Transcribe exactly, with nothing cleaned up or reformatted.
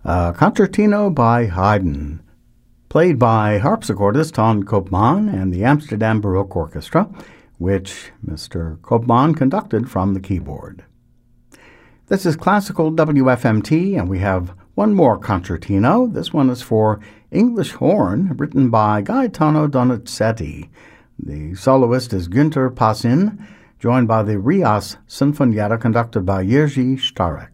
a concertino by Haydn, played by harpsichordist Ton Koopman and the Amsterdam Baroque Orchestra, which Mister Koopman conducted from the keyboard. This is Classical W F M T, and we have one more concertino. This one is for English horn, written by Gaetano Donizetti. The soloist is Günter Passin, joined by the Rias Sinfonietta, conducted by Jerzy Starek.